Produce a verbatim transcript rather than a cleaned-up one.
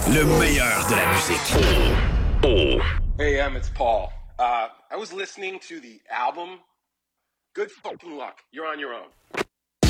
Le meilleur de la musique. Hey, Em, it's Paul. Uh, I was listening to the album. Good fucking luck. You're on your own.